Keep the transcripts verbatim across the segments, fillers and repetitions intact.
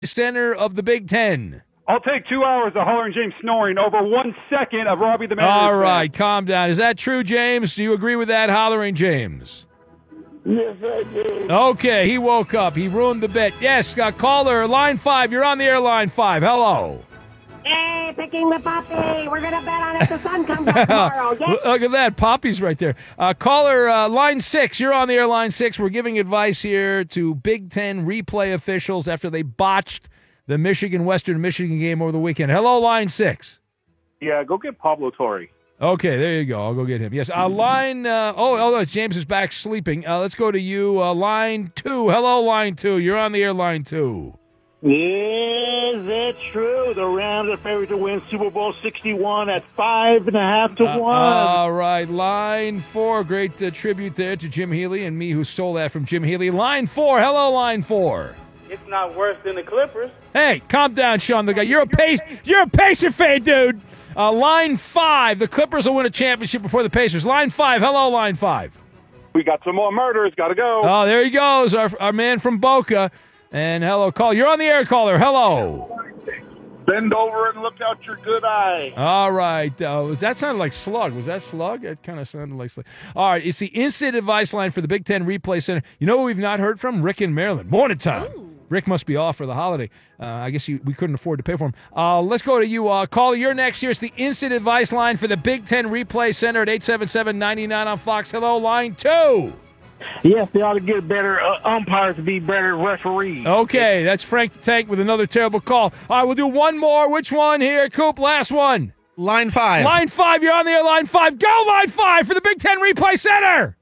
center of the Big Ten. I'll take two hours of Holler and James snoring over one second of Robbie the Man. All right, calm down. Is that true, James? Do you agree with that, Hollering James? Yes, I do. Okay, he woke up. He ruined the bet. Yes, uh, caller, line five. You're on the air, line five. Hello. Hey, picking the puppy. We're going to bet on if the sun comes up tomorrow. Yeah? Look at that. Poppy's right there. Uh, caller, uh, line six. You're on the air, line six. We're giving advice here to Big Ten replay officials after they botched the Michigan-Western Michigan game over the weekend. Hello, line six. Yeah, go get Pablo Torre. Okay, there you go. I'll go get him. Yes, uh, line, uh, oh, oh, James is back sleeping. Uh, let's go to you, uh, line two. Hello, line two. You're on the air, line two. Is it true? The Rams are favored to win Super Bowl sixty-one at five and a half to uh, one. All right, line four. Great uh, tribute there to Jim Healy and me who stole that from Jim Healy. Line four. Hello, line four. It's not worse than the Clippers. Hey, calm down, Sean. The guy. You're a pace. You're a Pacer fan, dude. Uh, line five. The Clippers will win a championship before the Pacers. Line five. Hello, line five. We got some more murders. Got to go. Oh, there he goes. Our our man from Boca. And hello, caller. You're on the air, caller. Hello. Bend over and look out your good eye. All right. Uh, that sounded like Slug. Was that Slug? It kind of sounded like Slug. All right. It's the instant advice line for the Big Ten Replay Center. You know who we've not heard from? Rick in Maryland. Morning time. Ooh. Rick must be off for the holiday. Uh, I guess you, we couldn't afford to pay for him. Uh, let's go to you, uh, caller. You're next here. It's the instant advice line for the Big Ten Replay Center at eight seven seven, nine nine on Fox. Hello, line two. Yes, they ought to get better uh, umpires to be better referees. Okay, that's Frank the Tank with another terrible call. All right, we'll do one more. Which one here? Coop, last one. Line five. Line five, you're on the air, line five. Go, line five, for the Big Ten Replay Center.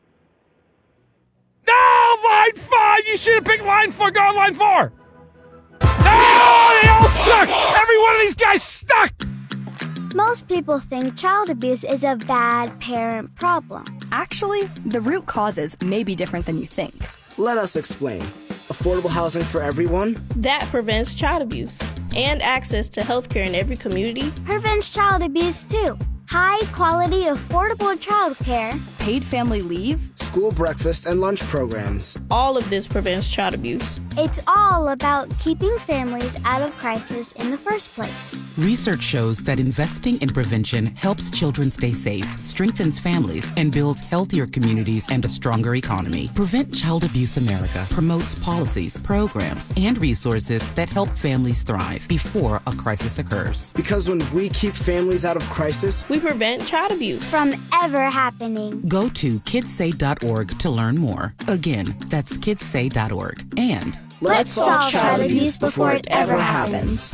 No, line five. You should have picked line four. Go, line four. No, they all suck. Every one of these guys stuck. Most people think child abuse is a bad parent problem. Actually, the root causes may be different than you think. Let us explain. Affordable housing for everyone? That prevents child abuse. And access to health care in every community. Prevents child abuse, too. High-quality, affordable child care. Paid family leave. School breakfast and lunch programs. All of this prevents child abuse. It's all about keeping families out of crisis in the first place. Research shows that investing in prevention helps children stay safe, strengthens families, and builds healthier communities and a stronger economy. Prevent Child Abuse America promotes policies, programs, and resources that help families thrive before a crisis occurs. Because when we keep families out of crisis, we prevent child abuse from ever happening. Go to kids say dot org to learn more. Again, that's kids say dot org. And let's solve child abuse before it ever happens.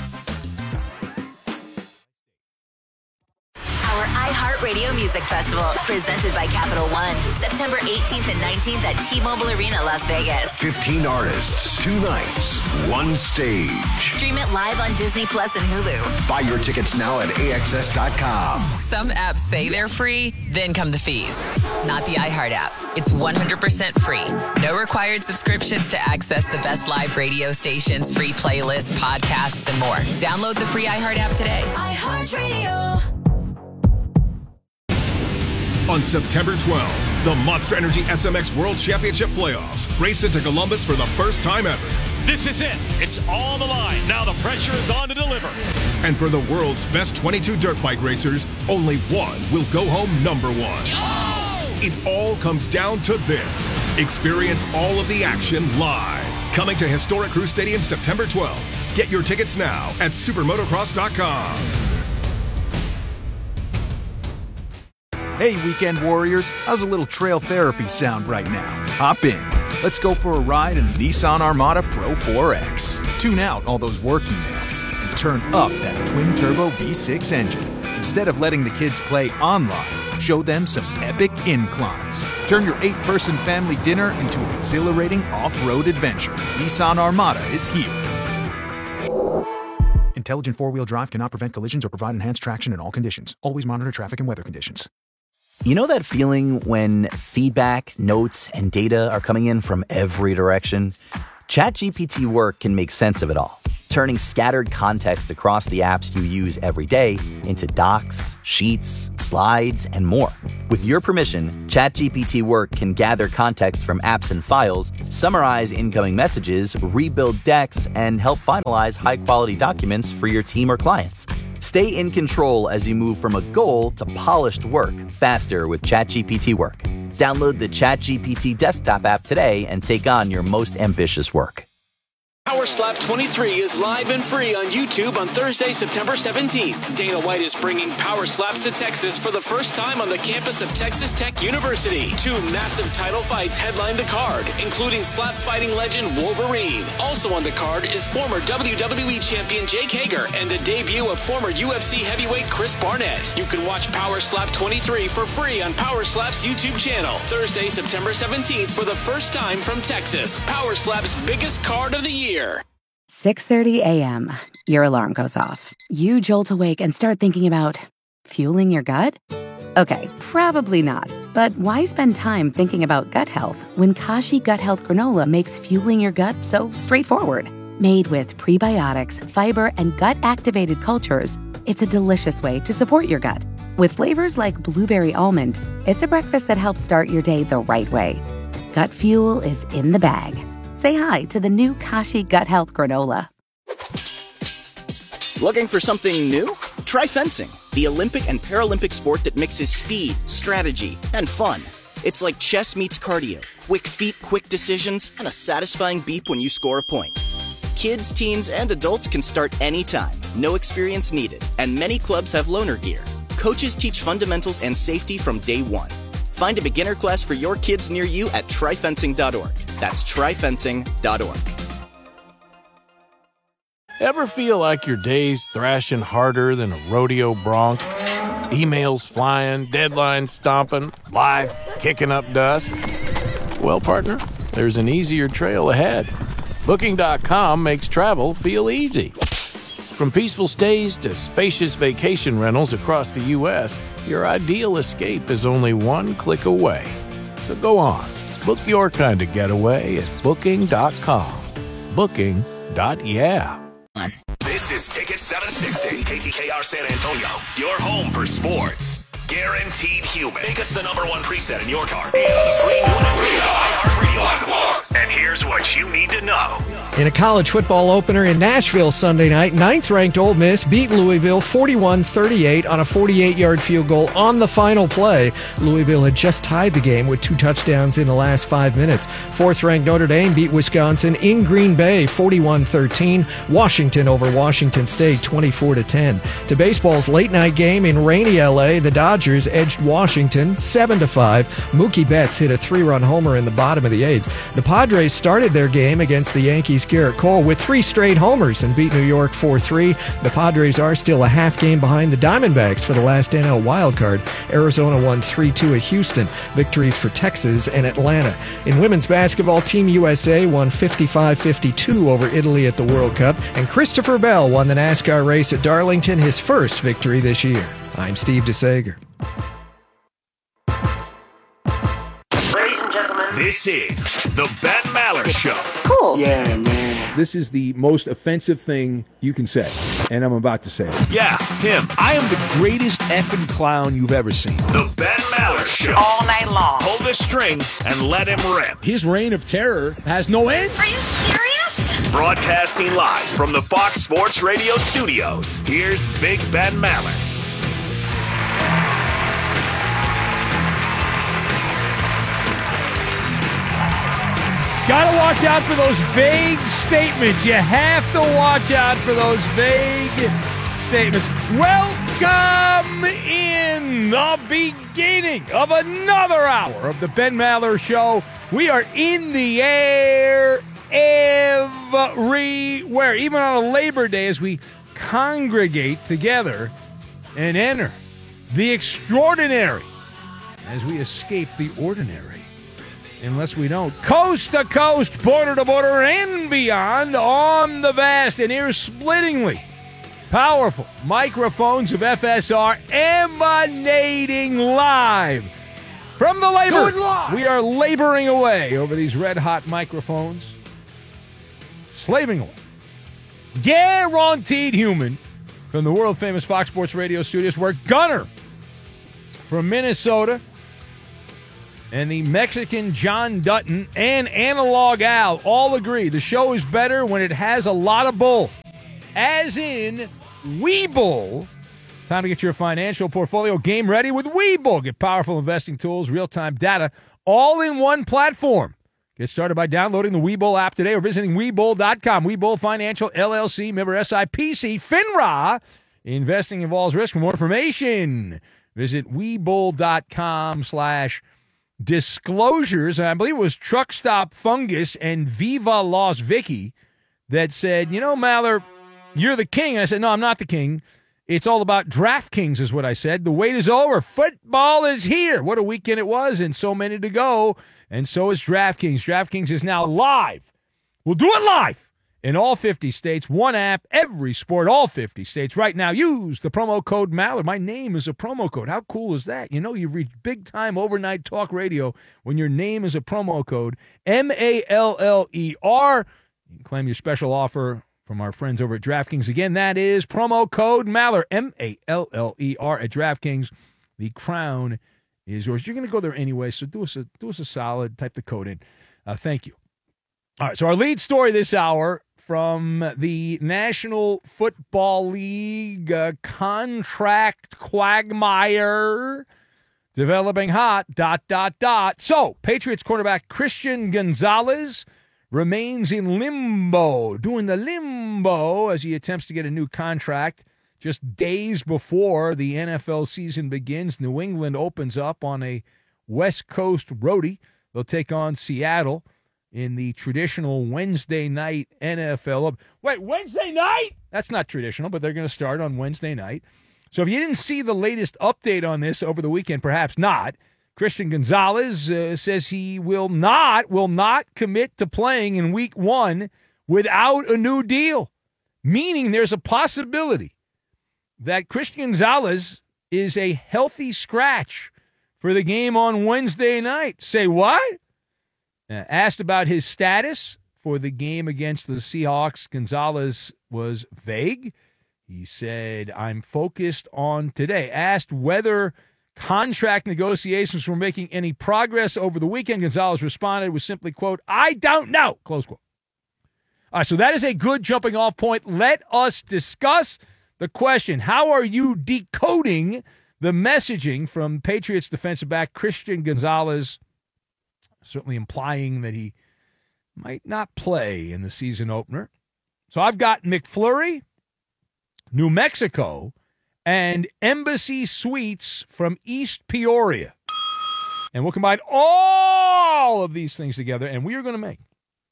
Our iHeartRadio Music Festival, presented by Capital One, September eighteenth and nineteenth at T-Mobile Arena, Las Vegas. fifteen artists, two nights, one stage. Stream it live on Disney Plus and Hulu. Buy your tickets now at A X S dot com. Some apps say they're free, then come the fees. Not the iHeart app. It's one hundred percent free. No required subscriptions to access the best live radio stations, free playlists, podcasts, and more. Download the free iHeart app today. iHeartRadio. On September twelfth, the Monster Energy S M X World Championship Playoffs race into Columbus for the first time ever. This is it. It's on the line. Now the pressure is on to deliver. And for the world's best twenty-two dirt bike racers, only one will go home number one. Oh! It all comes down to this. Experience all of the action live. Coming to historic Crew Stadium September twelfth. Get your tickets now at supermotocross dot com. Hey, weekend warriors, how's a little trail therapy sound right now? Hop in. Let's go for a ride in the Nissan Armada Pro four X. Tune out all those work emails and turn up that twin-turbo V six engine. Instead of letting the kids play online, show them some epic inclines. Turn your eight-person family dinner into an exhilarating off-road adventure. Nissan Armada is here. Intelligent four-wheel drive cannot prevent collisions or provide enhanced traction in all conditions. Always monitor traffic and weather conditions. You know that feeling when feedback, notes, and data are coming in from every direction? ChatGPT Work can make sense of it all, turning scattered context across the apps you use every day into docs, sheets, slides, and more. With your permission, ChatGPT Work can gather context from apps and files, summarize incoming messages, rebuild decks, and help finalize high-quality documents for your team or clients. Stay in control as you move from a goal to polished work faster with ChatGPT Work. Download the ChatGPT desktop app today and take on your most ambitious work. Power Slap twenty-three is live and free on YouTube on Thursday, September seventeenth. Dana White is bringing Power Slaps to Texas for the first time on the campus of Texas Tech University. Two massive title fights headline the card, including slap fighting legend Wolverine. Also on the card is former W W E champion Jake Hager and the debut of former U F C heavyweight Chris Barnett. You can watch Power Slap twenty-three for free on Power Slap's YouTube channel. Thursday, September seventeenth for the first time from Texas. Power Slap's biggest card of the year. six thirty a.m. Your alarm goes off. You jolt awake and start thinking about fueling your gut? Okay, probably not. But why spend time thinking about gut health when Kashi Gut Health Granola makes fueling your gut so straightforward? Made with prebiotics, fiber, and gut-activated cultures, it's a delicious way to support your gut. With flavors like blueberry almond, it's a breakfast that helps start your day the right way. Gut fuel is in the bag. Say hi to the new Kashi Gut Health Granola. Looking for something new? Try fencing, the Olympic and Paralympic sport that mixes speed, strategy, and fun. It's like chess meets cardio, quick feet, quick decisions, and a satisfying beep when you score a point. Kids, teens, and adults can start anytime, no experience needed, and many clubs have loaner gear. Coaches teach fundamentals and safety from day one. Find a beginner class for your kids near you at try fencing dot org. That's try fencing dot org. Ever feel like your day's thrashing harder than a rodeo bronc? Emails flying, deadlines stomping, life kicking up dust? Well, partner, there's an easier trail ahead. Booking dot com makes travel feel easy. From peaceful stays to spacious vacation rentals across the U S, your ideal escape is only one click away. So go on, book your kind of getaway at booking dot com. Booking. Yeah. This is Ticket seven sixty, K T K R San Antonio, your home for sports. Guaranteed human. Make us the number one preset in your car and on the free new and free iHeartRadio. And here's what you need to know. In a college football opener in Nashville Sunday night, ninth-ranked Ole Miss beat Louisville forty-one thirty-eight on a forty-eight-yard field goal on the final play. Louisville had just tied the game with two touchdowns in the last five minutes. Fourth-ranked Notre Dame beat Wisconsin in Green Bay forty-one thirteen. Washington over Washington State twenty-four to ten. To baseball's late-night game in rainy L A, the Dodgers edged Washington seven to five. Mookie Betts hit a three-run homer in the bottom of the eighth. The Padres started their game against the Yankees' Garrett Cole with three straight homers and beat New York four three. The Padres are still a half game behind the Diamondbacks for the last N L wildcard. Arizona won three two at Houston. Victories for Texas and Atlanta. In women's basketball, Team U S A won fifty-five fifty-two over Italy at the World Cup, and Christopher Bell won the NASCAR race at Darlington, his first victory this year. I'm Steve DeSager. Ladies and gentlemen, this is the Ben Maller Show. Cool. Yeah, man. This is the most offensive thing you can say, and I'm about to say it. Yeah, him. I am the greatest effing clown you've ever seen. The Ben Maller Show. All night long. Pull the string and let him rip. His reign of terror has no end. Are you serious? Broadcasting live from the Fox Sports Radio studios, here's Big Ben Maller. Gotta watch out for those vague statements. You have to watch out for those vague statements. Welcome in the beginning of another hour of the Ben Maller Show. We are in the air everywhere, even on a Labor Day, as we congregate together and enter the extraordinary as we escape the ordinary. Unless we don't. Coast to coast, border to border, and beyond on the vast and ear-splittingly powerful microphones of F S R emanating live from the labor. We are laboring away over these red-hot microphones. Slaving away. Guaranteed human from the world-famous Fox Sports Radio studios, where Gunner from Minnesota and the Mexican John Dutton and Analog Al all agree the show is better when it has a lot of bull. As in Webull. Time to get your financial portfolio game ready with Webull. Get powerful investing tools, real-time data, all in one platform. Get started by downloading the Webull app today or visiting Webull dot com. Webull Financial, L L C, member S I P C, FINRA. Investing involves risk. For more information, visit Webull dot com slash disclosures. I believe it was Truck Stop Fungus and Viva Las Vicky that said, you know, Maller, you're the king. And I said, no, I'm not the king. It's all about DraftKings is what I said. The wait is over. Football is here. What a weekend it was, and so many to go. And so is DraftKings. DraftKings is now live. We'll do it live in all fifty states. One app, every sport, all fifty states. Right now, use the promo code Maller. My name is a promo code. How cool is that? You know, you've reached big-time overnight talk radio when your name is a promo code. M A L L E R. You can claim your special offer from our friends over at DraftKings. Again, that is promo code Maller, M A L L E R at DraftKings. The crown is yours. You're going to go there anyway, so do us a, do us a solid. Type the code in. Uh, thank you. All right, so our lead story this hour from the National Football League uh, contract quagmire developing hot, dot, dot, dot. So, Patriots quarterback Christian Gonzalez remains in limbo, doing the limbo as he attempts to get a new contract. Just days before the N F L season begins, New England opens up on a West Coast roadie. They'll take on Seattle in the traditional Wednesday night N F L. Wait, Wednesday night? That's not traditional, but they're going to start on Wednesday night. So if you didn't see the latest update on this over the weekend, perhaps not, Christian Gonzalez uh, says he will not, will not commit to playing in week one without a new deal, meaning there's a possibility that Christian Gonzalez is a healthy scratch for the game on Wednesday night. Say what? Uh, asked about his status for the game against the Seahawks, Gonzalez was vague. He said, I'm focused on today. Asked whether contract negotiations were making any progress over the weekend, Gonzalez responded with simply, quote, I don't know, close quote. All right, so that is a good jumping off point. Let us discuss the question. How are you decoding the messaging from Patriots defensive back Christian Gonzalez, certainly implying that he might not play in the season opener? So I've got McFlurry, New Mexico, and Embassy Suites from East Peoria. And we'll combine all of these things together, and we are going to make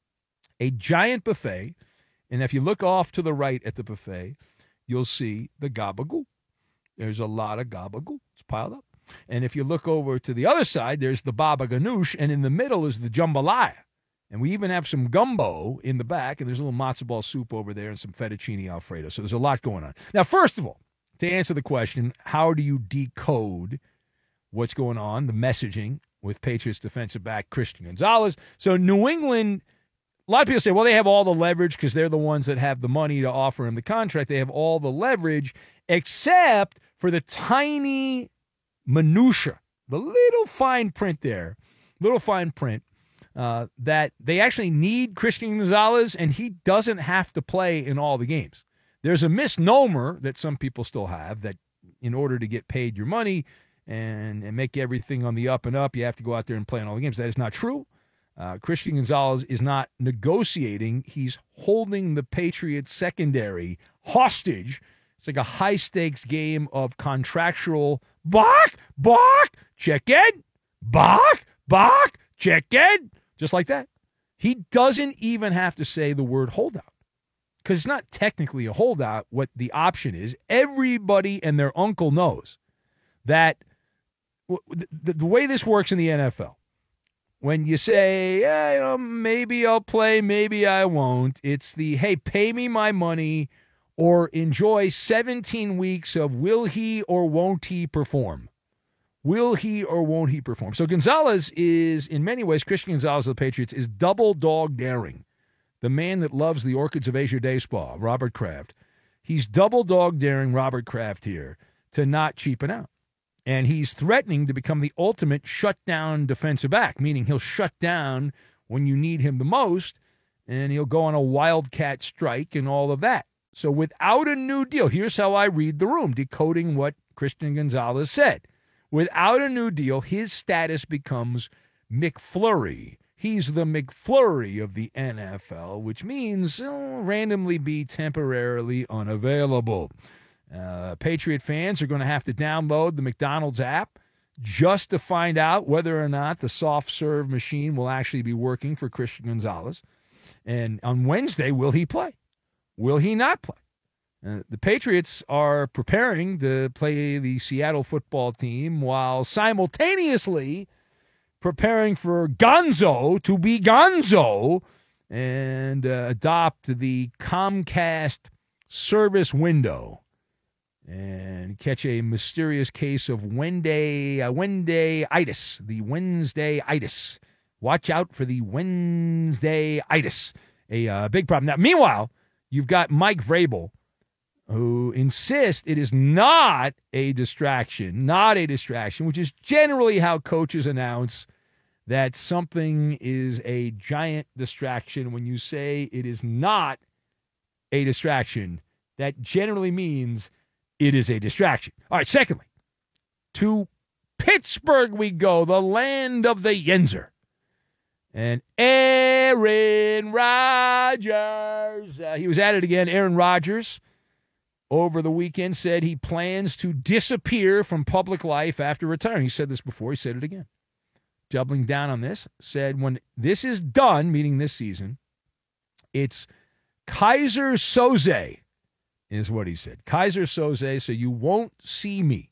a giant buffet. And if you look off to the right at the buffet, you'll see the gabagool. There's a lot of gabagool. It's piled up. And if you look over to the other side, there's the baba ganoush, and in the middle is the jambalaya. And we even have some gumbo in the back, and there's a little matzo ball soup over there and some fettuccine Alfredo. So there's a lot going on. Now, first of all, to answer the question, how do you decode what's going on, the messaging with Patriots defensive back Christian Gonzalez? So New England, a lot of people say, well, they have all the leverage because they're the ones that have the money to offer him the contract. They have all the leverage except for the tiny minutia, the little fine print there, little fine print, uh, that they actually need Christian Gonzalez, and he doesn't have to play in all the games. There's a misnomer that some people still have that in order to get paid your money and, and make everything on the up and up, you have to go out there and play in all the games. That is not true. Uh, Christian Gonzalez is not negotiating. He's holding the Patriots secondary hostage. It's like a high-stakes game of contractual Bach, Bach, check in, Bach, Bach, check in, just like that. He doesn't even have to say the word holdout because it's not technically a holdout what the option is. Everybody and their uncle knows that the, the way this works in the N F L, when you say, yeah, you know, maybe I'll play, maybe I won't, it's the, hey, pay me my money or enjoy seventeen weeks of will he or won't he perform. Will he or won't he perform? So Gonzalez is, in many ways, Christian Gonzalez of the Patriots is double dog daring. The man that loves the Orchids of Asia Day Spa, Robert Kraft. He's double dog daring Robert Kraft here to not cheapen out. And he's threatening to become the ultimate shutdown defensive back, meaning he'll shut down when you need him the most, and he'll go on a wildcat strike and all of that. So without a new deal, here's how I read the room, decoding what Christian Gonzalez said. Without a new deal, his status becomes McFlurry. He's the McFlurry of the N F L, which means he'll randomly be temporarily unavailable. Uh, Patriot fans are going to have to download the McDonald's app just to find out whether or not the soft serve machine will actually be working for Christian Gonzalez. And on Wednesday, will he play? Will he not play? Uh, the Patriots are preparing to play the Seattle football team while simultaneously preparing for Gonzo to be Gonzo and uh, adopt the Comcast service window and catch a mysterious case of Wednesday, uh, Wednesday-itis, the Wednesday-itis. Watch out for the Wednesday-itis, a uh, big problem. Now, meanwhile, you've got Mike Vrabel, who insists it is not a distraction, not a distraction, which is generally how coaches announce that something is a giant distraction. When you say it is not a distraction, that generally means it is a distraction. All right, secondly, to Pittsburgh we go, the land of the Yinzer. And Aaron Rodgers, uh, he was at it again. Aaron Rodgers, over the weekend, said he plans to disappear from public life after retiring. He said this before. He said it again. Doubling down on this, said when this is done, meaning this season, it's Kaiser Soze, is what he said. Kaiser Soze, so you won't see me.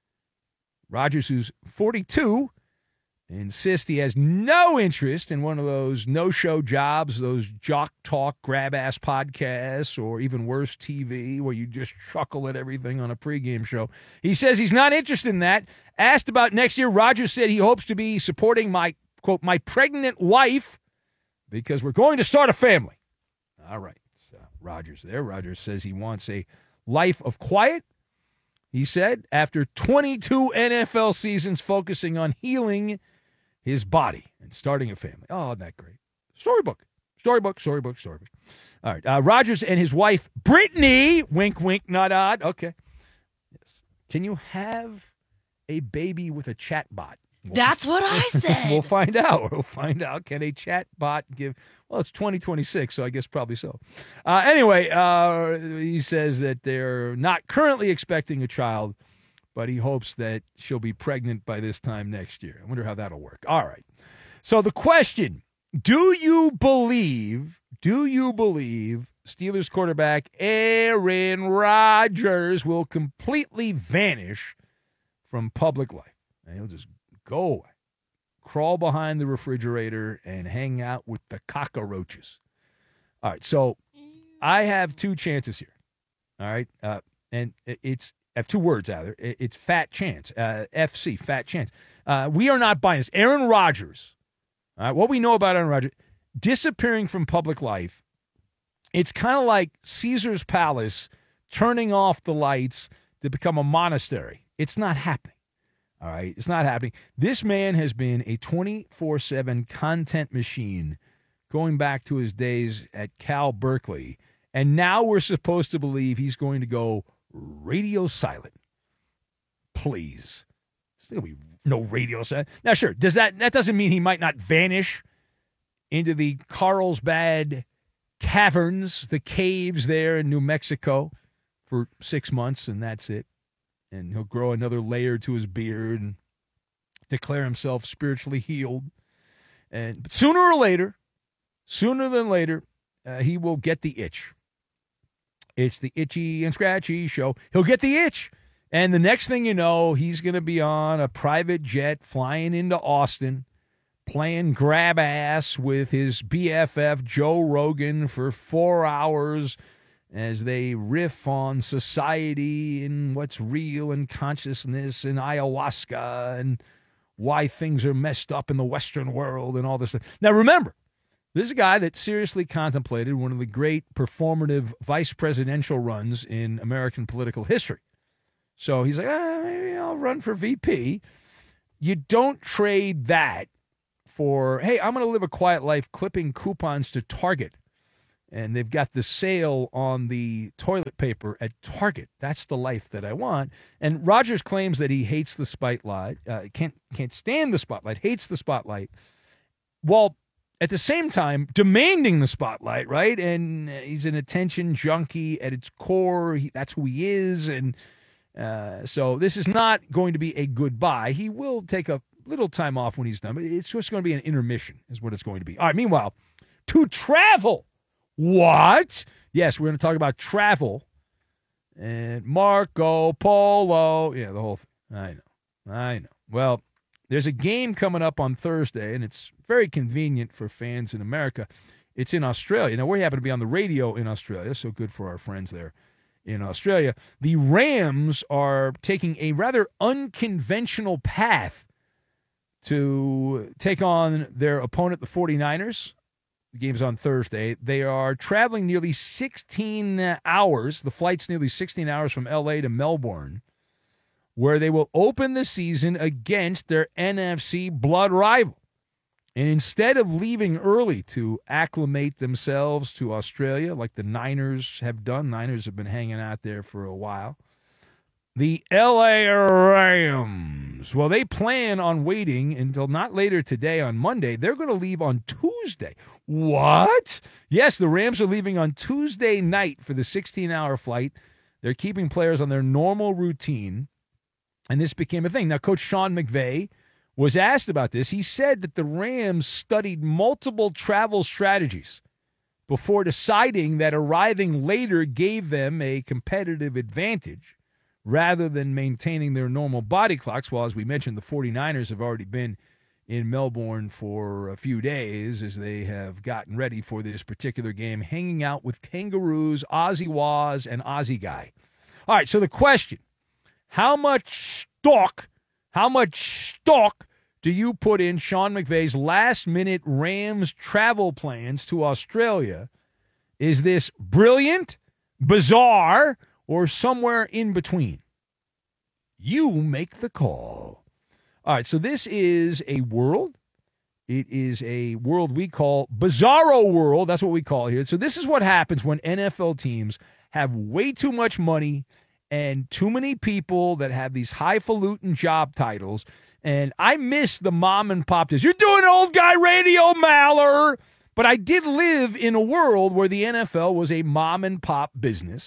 Rodgers, who's forty-two, insists he has no interest in one of those no-show jobs, those jock talk, grab-ass podcasts, or even worse, T V, where you just chuckle at everything on a pregame show. He says he's not interested in that. Asked about next year, Rodgers said he hopes to be supporting my, quote, my pregnant wife because we're going to start a family. All right. So Rodgers there. Rodgers says he wants a life of quiet. He said after twenty-two N F L seasons focusing on healing his body and starting a family. Oh, isn't that great? Storybook. Storybook, storybook, storybook. All right. Uh, Rodgers and his wife, Brittany, wink, wink, not odd. Okay. Yes. Can you have a baby with a chat bot? We'll, That's what I said. We'll find out. We'll find out. Can a chat bot give? Well, it's twenty twenty-six, so I guess probably so. Uh, anyway, uh, he says that they're not currently expecting a child, but he hopes that she'll be pregnant by this time next year. I wonder how that'll work. All right. So the question, do you believe, do you believe Steelers quarterback Aaron Rodgers will completely vanish from public life? And he'll just go away, crawl behind the refrigerator, and hang out with the cockroaches. All right, so I have two chances here. All right, uh, and it's I have two words out there. It's fat chance, uh, F C, fat chance. Uh, we are not buying this. Aaron Rodgers, all right, what we know about Aaron Rodgers, disappearing from public life, it's kind of like Caesar's Palace turning off the lights to become a monastery. It's not happening. All right, it's not happening. This man has been a twenty-four seven content machine going back to his days at Cal Berkeley, and now we're supposed to believe he's going to go radio silent. Please. There's going to be no radio silent. Now, sure, does that that doesn't mean he might not vanish into the Carlsbad caverns, the caves there in New Mexico for six months, and that's it. And he'll grow another layer to his beard and declare himself spiritually healed. And but sooner or later, sooner than later, uh, he will get the itch. It's the Itchy and Scratchy show. He'll get the itch. And the next thing you know, he's going to be on a private jet flying into Austin, playing grab ass with his B F F Joe Rogan for four hours as they riff on society and what's real and consciousness and ayahuasca and why things are messed up in the Western world and all this stuff. Now, remember, this is a guy that seriously contemplated one of the great performative vice presidential runs in American political history. So he's like, ah, maybe I'll I'll run for V P. You don't trade that for, hey, I'm going to live a quiet life clipping coupons to Target. And they've got the sale on the toilet paper at Target. That's the life that I want. And Rodgers claims that he hates the spotlight, uh, can't can't stand the spotlight, hates the spotlight, while at the same time demanding the spotlight, right? And he's an attention junkie at its core. He, that's who he is. And uh, so this is not going to be a goodbye. He will take a little time off when he's done, but it's just going to be an intermission is what it's going to be. All right, meanwhile, to travel. What? Yes, we're going to talk about travel and Marco Polo. Yeah, the whole thing. I know. I know. Well, there's a game coming up on Thursday, and it's very convenient for fans in America. It's in Australia. Now, we happen to be on the radio in Australia, so good for our friends there in Australia. The Rams are taking a rather unconventional path to take on their opponent, the 49ers. The game's on Thursday. They are traveling nearly sixteen hours. The flight's nearly sixteen hours from L A to Melbourne, where they will open the season against their N F C blood rival. And instead of leaving early to acclimate themselves to Australia, like the Niners have done, Niners have been hanging out there for a while, the L A Rams, well, they plan on waiting until not later today on Monday. They're going to leave on Tuesday. What? Yes, the Rams are leaving on Tuesday night for the sixteen-hour flight. They're keeping players on their normal routine, and this became a thing. Now, Coach Sean McVay was asked about this. He said that the Rams studied multiple travel strategies before deciding that arriving later gave them a competitive advantage rather than maintaining their normal body clocks. Well, as we mentioned, the 49ers have already been in Melbourne for a few days as they have gotten ready for this particular game, hanging out with kangaroos, Aussie Waz, and Aussie Guy. All right, so the question, how much stock, how much stock do you put in Sean McVay's last-minute Rams travel plans to Australia? Is this brilliant, bizarre, or somewhere in between? You make the call. All right, so this is a world. It is a world we call Bizarro World. That's what we call it here. So this is what happens when N F L teams have way too much money and too many people that have these highfalutin job titles. And I miss the mom and pop days. You're doing old guy radio, Maller. But I did live in a world where the N F L was a mom and pop business.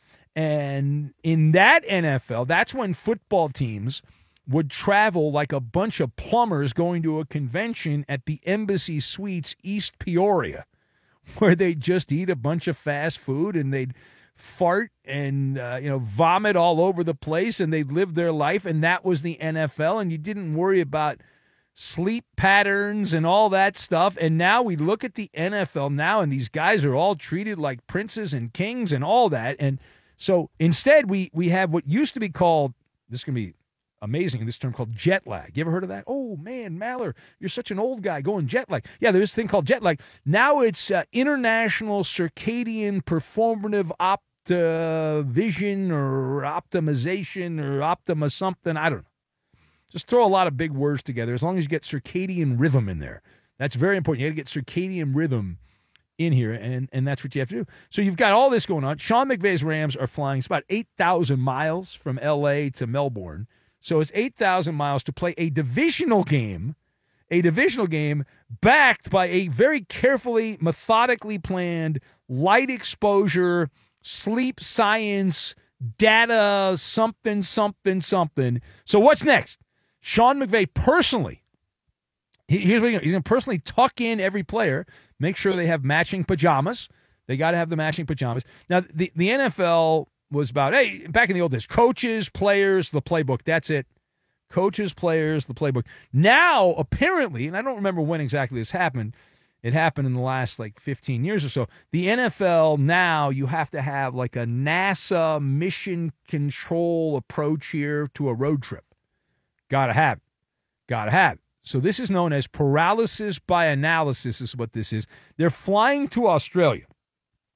And in that N F L, that's when football teams would travel like a bunch of plumbers going to a convention at the Embassy Suites, East Peoria, where they'd just eat a bunch of fast food and they'd fart and uh, you know vomit all over the place and they'd live their life, and that was the N F L, and you didn't worry about sleep patterns and all that stuff. And now we look at the N F L now, and these guys are all treated like princes and kings and all that. And so instead we we have what used to be called, this is going to be amazing, this term called jet lag. You ever heard of that? Oh, man, Maller, you're such an old guy going jet lag. Yeah, there's this thing called jet lag. Now it's uh, International Circadian Performative Optivision or Optimization or Optima something. I don't know. Just throw a lot of big words together as long as you get circadian rhythm in there. That's very important. You got to get circadian rhythm in here, and, and that's what you have to do. So you've got all this going on. Sean McVay's Rams are flying. It's about eight thousand miles from L A to Melbourne. So it's eight thousand miles to play a divisional game, a divisional game backed by a very carefully, methodically planned light exposure, sleep science, data, something, something, something. So what's next? Sean McVay personally, he, here's what he's going to personally tuck in every player, make sure they have matching pajamas. They got to have the matching pajamas. Now, the, the N F L was about, hey, back in the old days, coaches, players, the playbook. That's it. Coaches, players, the playbook. Now, apparently, and I don't remember when exactly this happened. It happened in the last, like, fifteen years or so. The N F L now, you have to have, like, a NASA mission control approach here to a road trip. Got to have it. Got to have it. So this is known as paralysis by analysis is what this is. They're flying to Australia.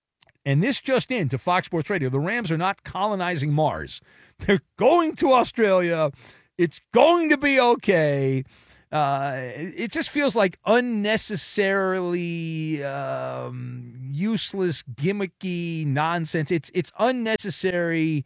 And this just in to Fox Sports Radio. The Rams are not colonizing Mars. They're going to Australia. It's going to be okay. Uh, it just feels like unnecessarily um, useless, gimmicky nonsense. It's it's unnecessary,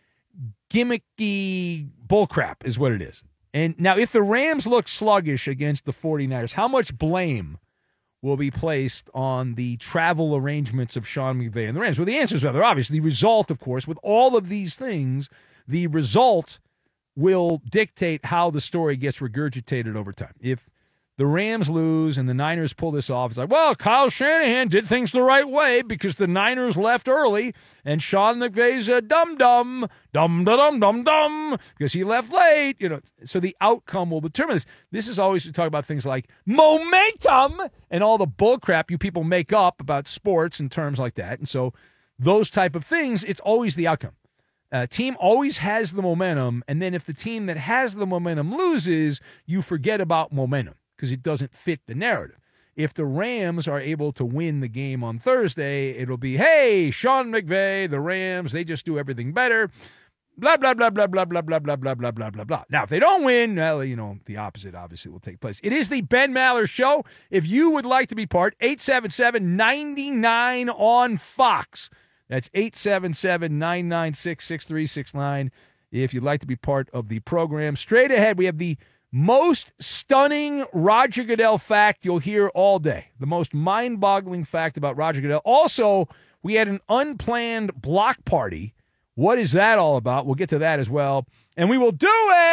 gimmicky bullcrap is what it is. And now if the Rams look sluggish against the 49ers, how much blame will be placed on the travel arrangements of Sean McVay and the Rams? Well, the answer is rather obvious. The result, of course, with all of these things, the result will dictate how the story gets regurgitated over time. If the Rams lose and the Niners pull this off, it's like, well, Kyle Shanahan did things the right way because the Niners left early and Sean McVay's a dum-dum, dum-da-dum-dum-dum, because he left late. You know, so the outcome will determine this. This is always to talk about things like momentum and all the bullcrap you people make up about sports and terms like that. And so those type of things, it's always the outcome. Uh, team always has the momentum, and then if the team that has the momentum loses, you forget about momentum because it doesn't fit the narrative. If the Rams are able to win the game on Thursday, it'll be, hey, Sean McVay, the Rams, they just do everything better, blah, blah, blah, blah, blah, blah, blah, blah, blah, blah, blah, blah, blah. Now, if they don't win, well, you know, the opposite obviously will take place. It is the Ben Maller Show. If you would like to be part, eight seven seven, nine nine on Fox. That's eight seven seven, nine nine six, six three six nine if you'd like to be part of the program. Straight ahead, we have the most stunning Roger Goodell fact you'll hear all day. The most mind-boggling fact about Roger Goodell. Also, we had an unplanned block party. What is that all about? We'll get to that as well. And we will do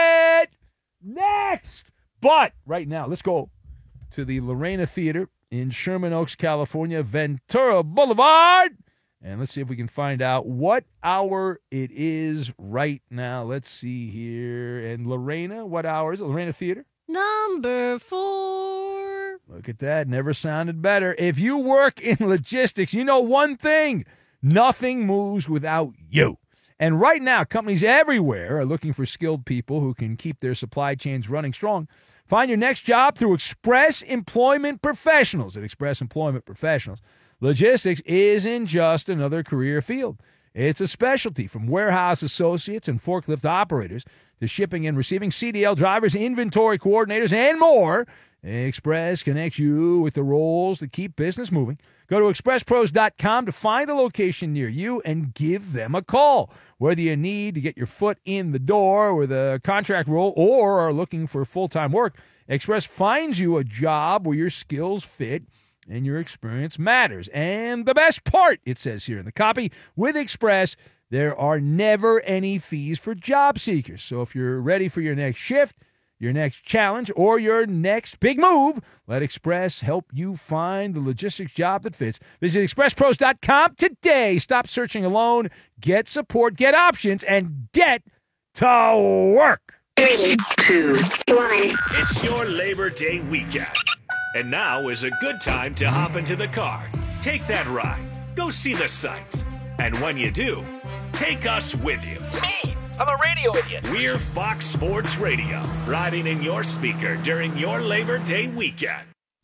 it next. But right now, let's go to the Lorena Theater in Sherman Oaks, California, Ventura Boulevard. And let's see if we can find out what hour it is right now. Let's see here. And Lorena, what hour is it? Lorena Theater? Number four. Look at that. Never sounded better. If you work in logistics, you know one thing. Nothing moves without you. And right now, companies everywhere are looking for skilled people who can keep their supply chains running strong. Find your next job through Express Employment Professionals. At Express Employment Professionals, logistics isn't just another career field. It's a specialty, from warehouse associates and forklift operators to shipping and receiving, C D L drivers, inventory coordinators, and more. Express connects you with the roles that keep business moving. Go to express pros dot com to find a location near you and give them a call. Whether you need to get your foot in the door with a contract role or are looking for full-time work, Express finds you a job where your skills fit and your experience matters. And the best part, it says here in the copy, with Express, there are never any fees for job seekers. So if you're ready for your next shift, your next challenge, or your next big move, let Express help you find the logistics job that fits. Visit express pros dot com today. Stop searching alone. Get support, get options, and get to work. Three, two, one. It's your Labor Day weekend. And now is a good time to hop into the car. Take that ride. Go see the sights. And when you do, take us with you. Me, I'm a radio idiot. We're Fox Sports Radio, riding in your speaker during your Labor Day weekend.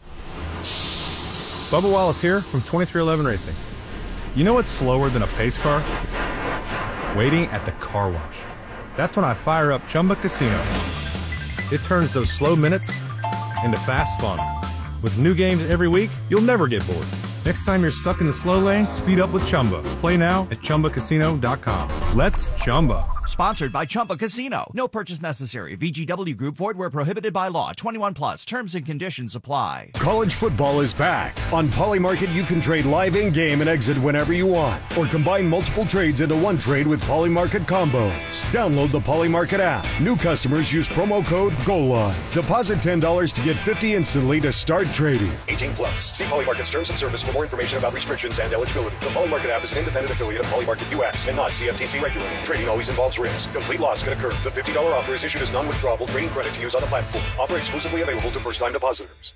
Bubba Wallace here from twenty-three eleven Racing. You know what's slower than a pace car? Waiting at the car wash. That's when I fire up Chumba Casino. It turns those slow minutes into fast fun. With new games every week, you'll never get bored. Next time you're stuck in the slow lane, speed up with Chumba. Play now at chumba casino dot com. Let's Chumba. Sponsored by Chumba Casino. No purchase necessary. V G W Group. Void where prohibited by law. twenty-one plus. Terms and conditions apply. College football is back. On Polymarket, you can trade live in-game and exit whenever you want. Or combine multiple trades into one trade with Polymarket combos. Download the Polymarket app. New customers use promo code GOALLINE. Deposit ten dollars to get fifty dollars instantly to start trading. eighteen plus. See Polymarket's terms and service for more information about restrictions and eligibility. The Polymarket app is an independent affiliate of Polymarket U S and not C F T C regulated. Trading always involves risk. Complete loss can occur. The fifty dollars offer is issued as non-withdrawable trading credit to use on the platform. Offer exclusively available to first-time depositors.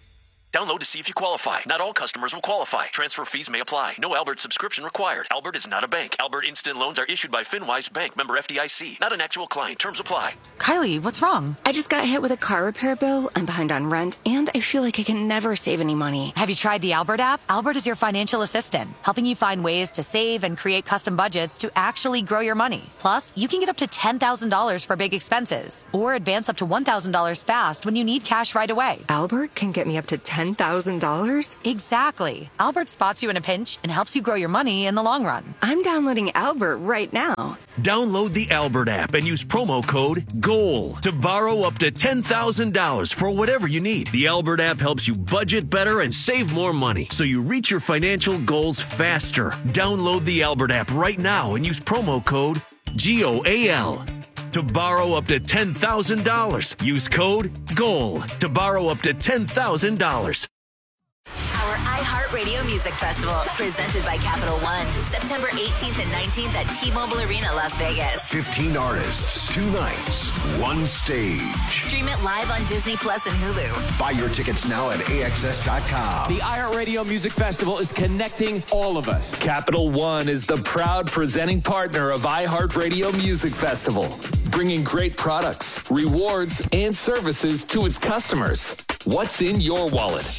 Download to see if you qualify. Not all customers will qualify. Transfer fees may apply. No Albert subscription required. Albert is not a bank. Albert Instant Loans are issued by FinWise Bank, member F D I C. Not an actual client. Terms apply. Kylie, what's wrong? I just got hit with a car repair bill. I'm behind on rent, and I feel like I can never save any money. Have you tried the Albert app? Albert is your financial assistant, helping you find ways to save and create custom budgets to actually grow your money. Plus, you can get up to ten thousand dollars for big expenses, or advance up to one thousand dollars fast when you need cash right away. Albert can get me up to ten thousand dollars? Exactly. Albert spots you in a pinch and helps you grow your money in the long run. I'm downloading Albert right now. Download the Albert app and use promo code GOAL to borrow up to ten thousand dollars for whatever you need. The Albert app helps you budget better and save more money so you reach your financial goals faster. Download the Albert app right now and use promo code G O A L to borrow up to ten thousand dollars. Use code GOAL to borrow up to ten thousand dollars. Our iHeartRadio Music Festival, presented by Capital One, September eighteenth and nineteenth at T-Mobile Arena, Las Vegas. fifteen artists, two nights, one stage. Stream it live on Disney Plus and Hulu. Buy your tickets now at A X S dot com. The iHeartRadio Music Festival is connecting all of us. Capital One is the proud presenting partner of iHeartRadio Music Festival, bringing great products, rewards, and services to its customers. What's in your wallet?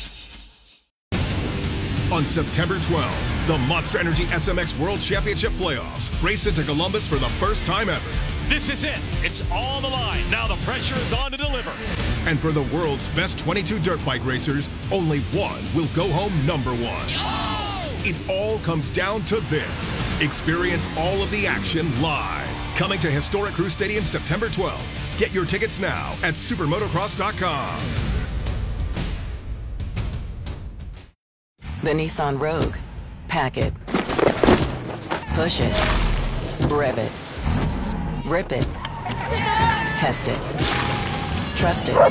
On September twelfth, the Monster Energy S M X World Championship Playoffs race into Columbus for the first time ever. This is it. It's all on the line. Now the pressure is on to deliver. And for the world's best twenty-two dirt bike racers, only one will go home number one. It all comes down to this. Experience all of the action live. Coming to Historic Crew Stadium September twelfth. Get your tickets now at supermotocross dot com. The Nissan Rogue. Pack it. Push it. Rev it. Rip it. Test it. Trust it.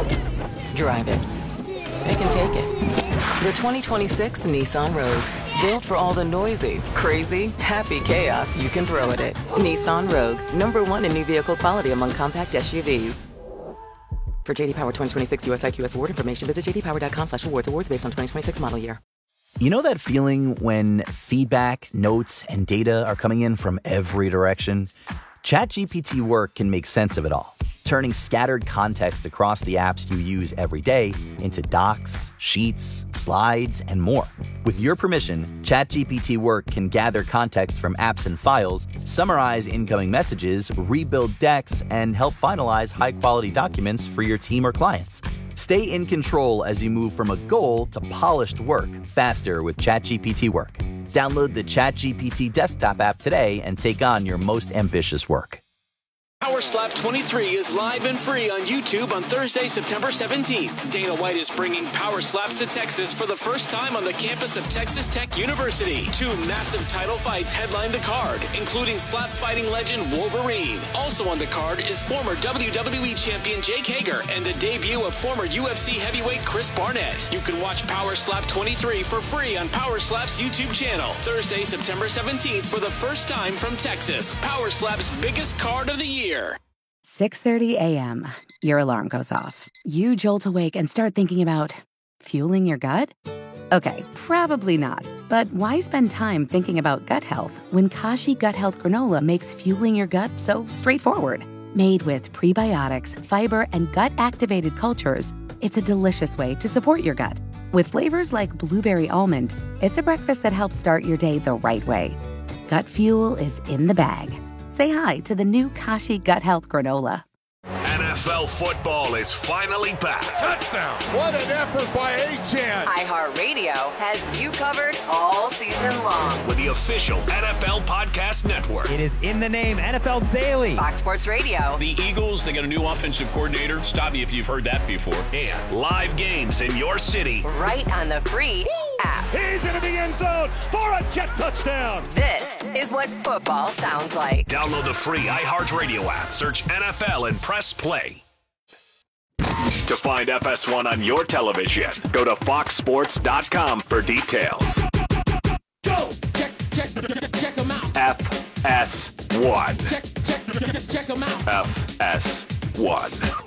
Drive it. Pick and take it. The twenty twenty-six Nissan Rogue. Built for all the noisy, crazy, happy chaos you can throw at it. Nissan Rogue. Number one in new vehicle quality among compact S U Vs. For J D Power twenty twenty-six U S I Q S award information, visit j d power dot com slash awards. Awards based on twenty twenty-six model year. You know that feeling when feedback, notes, and data are coming in from every direction? ChatGPT Work can make sense of it all, turning scattered context across the apps you use every day into docs, sheets, slides, and more. With your permission, ChatGPT Work can gather context from apps and files, summarize incoming messages, rebuild decks, and help finalize high-quality documents for your team or clients. Stay in control as you move from a goal to polished work faster with ChatGPT Work. Download the ChatGPT desktop app today and take on your most ambitious work. Power Slap twenty-three is live and free on YouTube on Thursday, September seventeenth. Dana White is bringing Power Slaps to Texas for the first time on the campus of Texas Tech University. Two massive title fights headline the card, including slap fighting legend Wolverine. Also on the card is former W W E champion Jake Hager and the debut of former U F C heavyweight Chris Barnett. You can watch Power Slap twenty-three for free on Power Slap's YouTube channel. Thursday, September seventeenth for the first time from Texas. Power Slap's biggest card of the year. six thirty a.m. Your alarm goes off. You jolt awake and start thinking about fueling your gut? Okay, probably not. But why spend time thinking about gut health when Kashi Gut Health Granola makes fueling your gut so straightforward? Made with prebiotics, fiber, and gut-activated cultures, it's a delicious way to support your gut. With flavors like blueberry almond, it's a breakfast that helps start your day the right way. Gut fuel is in the bag. Say hi to the new Kashi Gut Health Granola. N F L football is finally back. Touchdown. What an effort by Achane. iHeartRadio has you covered all season long. With the official N F L Podcast Network. It is in the name, N F L Daily. Fox Sports Radio. The Eagles, they got a new offensive coordinator. Stop me if you've heard that before. And live games in your city. Right on the free app. He's into the end zone for a jet touchdown. This is what football sounds like. Download the free iHeartRadio app. Search N F L and press play. To find F S one on your television, go to fox sports dot com for details. Go! Check, check, check them out. F S one. Check, check, check them out. F S one.